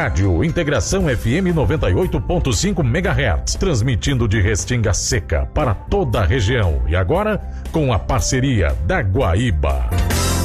Rádio Integração FM 98.5 MHz, transmitindo de Restinga Seca para toda a região. E agora, com a parceria da Guaíba.